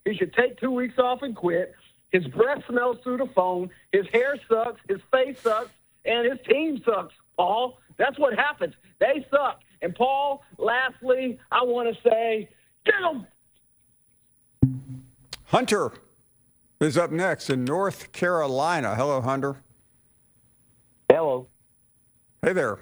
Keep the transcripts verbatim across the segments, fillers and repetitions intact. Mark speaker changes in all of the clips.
Speaker 1: He should take two weeks off and quit. His breath smells through the phone. His hair sucks. His face sucks. And his team sucks, Paul. That's what happens. They suck. And, Paul, lastly, I want to say, get them.
Speaker 2: Hunter is up next in North Carolina. Hello, Hunter.
Speaker 3: Hello.
Speaker 2: Hey there.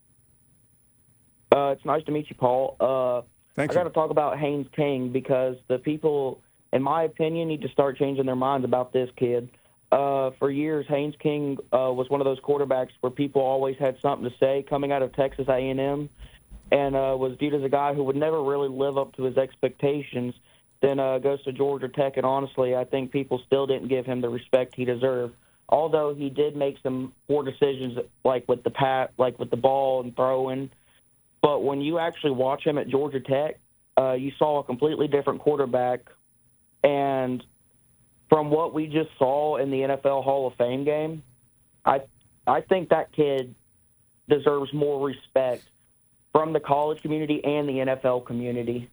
Speaker 3: Uh, it's nice to meet you, Paul. Uh,
Speaker 2: Thank
Speaker 3: I
Speaker 2: you.
Speaker 3: got to talk about Haynes King because the people, in my opinion, need to start changing their minds about this kid. Uh, for years, Haynes King uh, was one of those quarterbacks where people always had something to say coming out of Texas A and M, and uh, was viewed as a guy who would never really live up to his expectations. Then uh, goes to Georgia Tech, and honestly, I think people still didn't give him the respect he deserved. Although he did make some poor decisions, like with the pat, like with the ball and throwing. But when you actually watch him at Georgia Tech, uh, you saw a completely different quarterback. And from what we just saw in the N F L Hall of Fame game, I I think that kid deserves more respect from the college community and the N F L community.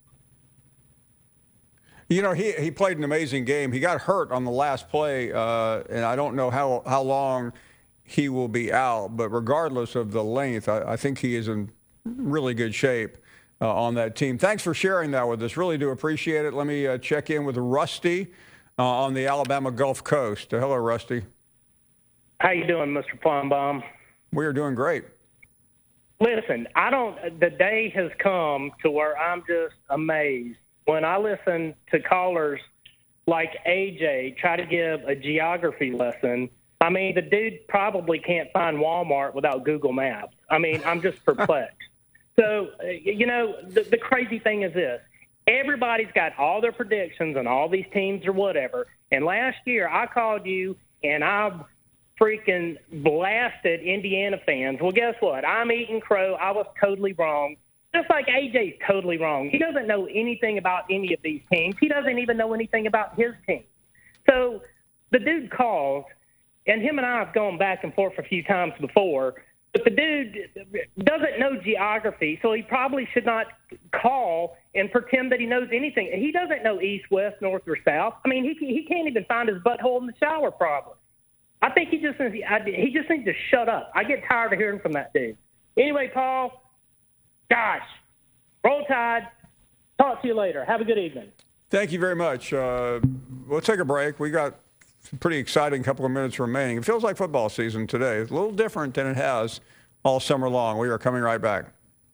Speaker 2: You know, he, he played an amazing game. He got hurt on the last play, uh, and I don't know how, how long he will be out. But regardless of the length, I, I think he is in really good shape uh, on that team. Thanks for sharing that with us. Really do appreciate it. Let me uh, check in with Rusty uh, on the Alabama Gulf Coast. Uh, hello, Rusty.
Speaker 4: How you doing, Mister Plumbaum?
Speaker 2: We are doing great.
Speaker 4: Listen, I don't. The day has come to where I'm just amazed when I listen to callers like A J try to give a geography lesson. I mean, the dude probably can't find Walmart without Google Maps. I mean, I'm just perplexed. So, you know, the, the crazy thing is this. Everybody's got all their predictions on all these teams or whatever. And last year I called you and I freaking blasted Indiana fans. Well, guess what? I'm eating crow. I was totally wrong. Just like A J's totally wrong. He doesn't know anything about any of these teams. He doesn't even know anything about his team. So the dude calls, and him and I have gone back and forth a few times before, but the dude doesn't know geography, so he probably should not call and pretend that he knows anything. He doesn't know east, west, north, or south. I mean, he he can't even find his butthole in the shower probably. I think he just he just needs to shut up. I get tired of hearing from that dude. Anyway, Paul, gosh, roll Tide. Talk to you later. Have a good evening.
Speaker 2: Thank you very much. Uh, we'll take a break. We got a pretty exciting couple of minutes remaining. It feels like football season today. It's a little different than it has all summer long. We are coming right back.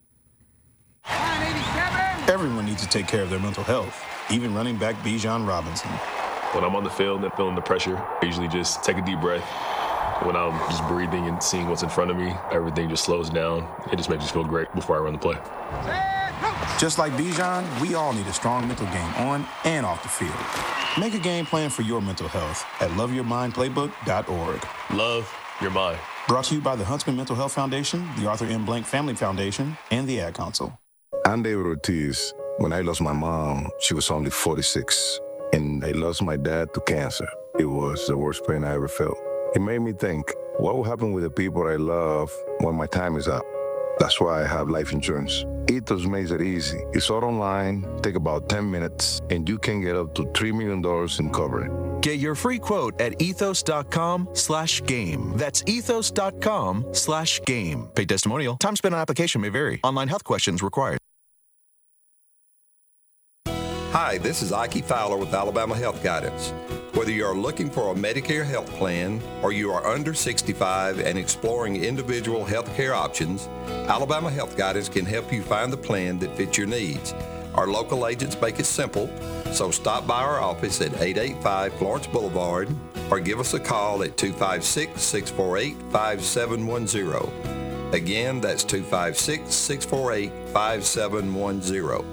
Speaker 5: Everyone needs to take care of their mental health, even running back Bijan Robinson.
Speaker 6: When I'm on the field and feeling the pressure, I usually just take a deep breath. When I'm just breathing and seeing what's in front of me, everything just slows down. It just makes me feel great before I run the play.
Speaker 5: Just like Bijan, we all need a strong mental game on and off the field. Make a game plan for your mental health at love your mind playbook dot org.
Speaker 6: Love your mind.
Speaker 5: Brought to you by the Huntsman Mental Health Foundation, the Arthur M. Blank Family Foundation, and the Ad Council.
Speaker 7: I'm David Ortiz. When I lost my mom, she was only forty-six. And I lost my dad to cancer. It was the worst pain I ever felt. It made me think, what will happen with the people I love when my time is up? That's why I have life insurance. Ethos makes it easy. It's all online, take about ten minutes, and you can get up to three million dollars in coverage.
Speaker 8: Get your free quote at ethos.com slash game. That's ethos.com slash game. Paid testimonial. Time spent on application may vary. Online health questions required.
Speaker 9: Hi, this is Ike Fowler with Alabama Health Guidance. Whether you are looking for a Medicare health plan or you are under sixty-five and exploring individual health care options, Alabama Health Guidance can help you find the plan that fits your needs. Our local agents make it simple, so stop by our office at eight eighty-five Florence Boulevard or give us a call at two five six, six four eight, five seven one zero. Again, that's two five six, six four eight, five seven one zero.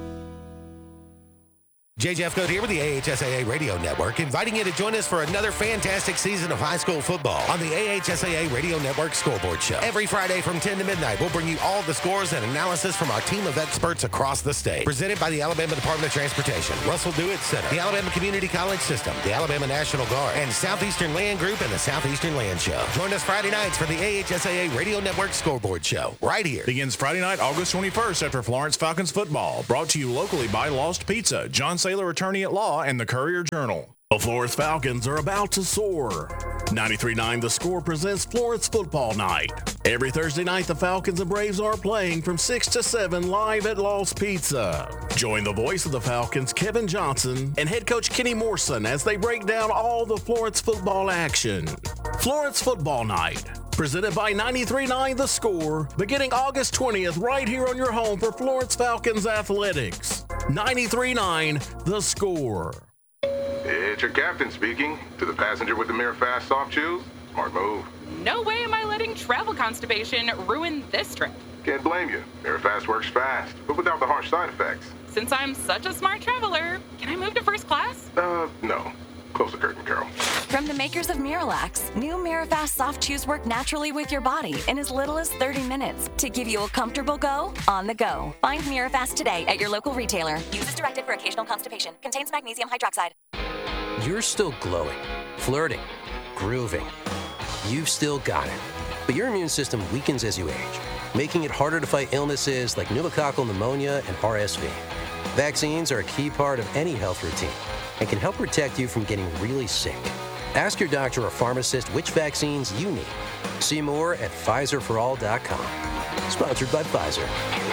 Speaker 10: J. Jeff Coat here with the A H S A A Radio Network, inviting you to join us for another fantastic season of high school football on the A H S A A Radio Network Scoreboard Show. Every Friday from ten to midnight, we'll bring you all the scores and analysis from our team of experts across the state. Presented by the Alabama Department of Transportation, Russell Dewitt Center, the Alabama Community College System, the Alabama National Guard, and Southeastern Land Group and the Southeastern Land Show. Join us Friday nights for the A H S A A Radio Network Scoreboard Show, right here.
Speaker 11: Begins Friday night, August twenty-first after Florence Falcons football. Brought to you locally by Lost Pizza, John Say wholesaler attorney at law and the Courier-Journal. The Florence Falcons are about to soar. ninety-three point nine The Score presents Florence Football Night. Every Thursday night, the Falcons and Braves are playing from six to seven live at Lost Pizza. Join the voice of the Falcons, Kevin Johnson, and head coach Kenny Morrison as they break down all the Florence football action. Florence Football Night, presented by ninety-three point nine The Score, beginning August twentieth right here on your home for Florence Falcons Athletics. ninety-three point nine The Score.
Speaker 12: It's your captain speaking. To the passenger with the Mirror Fast soft shoes, smart move.
Speaker 13: No way am I letting travel constipation ruin this trip.
Speaker 12: Can't blame you. Mirror Fast works fast, but without the harsh side effects.
Speaker 13: Since I'm such a smart traveler, can I move to first class?
Speaker 12: Uh, no. Close the curtain, Carol.
Speaker 14: From the makers of Miralax, new Mirafast soft chews work naturally with your body in as little as thirty minutes to give you a comfortable go on the go. Find Mirafast today at your local retailer. Use as directed for occasional constipation. Contains magnesium hydroxide.
Speaker 15: You're still glowing, flirting, grooving. You've still got it. But your immune system weakens as you age, making it harder to fight illnesses like pneumococcal pneumonia and R S V. Vaccines are a key part of any health routine and can help protect you from getting really sick. Ask your doctor or pharmacist which vaccines you need. See more at Pfizer for all dot com. Sponsored by Pfizer.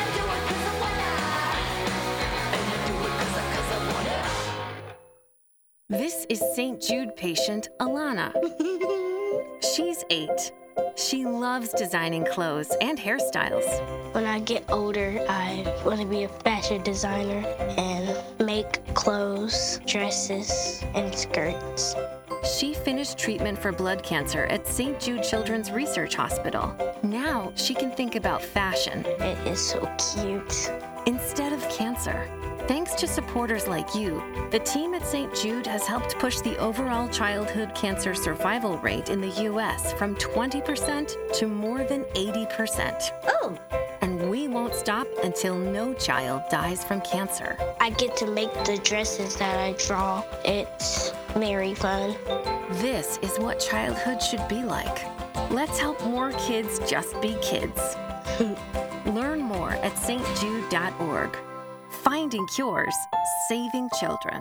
Speaker 16: This is Saint Jude patient Alana. She's eight. She loves designing clothes and hairstyles.
Speaker 17: When I get older, I want to be a fashion designer and make clothes, dresses, and skirts.
Speaker 16: She finished treatment for blood cancer at Saint Jude Children's Research Hospital. Now she can think about fashion.
Speaker 17: It is so cute.
Speaker 16: Instead of cancer. Thanks to supporters like you, the team at Saint Jude has helped push the overall childhood cancer survival rate in the U S from twenty percent to more than eighty percent.
Speaker 17: Oh!
Speaker 16: And we won't stop until no child dies from cancer.
Speaker 17: I get to make the dresses that I draw. It's very fun.
Speaker 16: This is what childhood should be like. Let's help more kids just be kids. Learn more at S T jude dot org. Finding cures, saving children.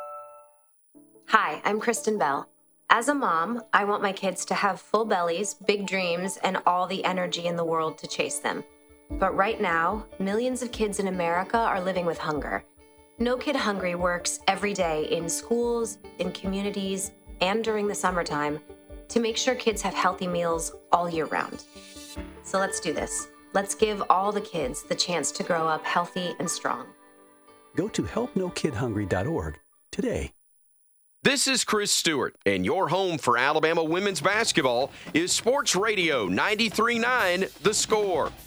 Speaker 18: Hi, I'm Kristen Bell. As a mom, I want my kids to have full bellies, big dreams, and all the energy in the world to chase them. But right now, millions of kids in America are living with hunger. No Kid Hungry works every day in schools, in communities, and during the summertime to make sure kids have healthy meals all year round. So let's do this. Let's give all the kids the chance to grow up healthy and strong.
Speaker 19: Go to help no kid hungry dot org today.
Speaker 20: This is Chris Stewart, and your home for Alabama women's basketball is Sports Radio ninety-three point nine The Score.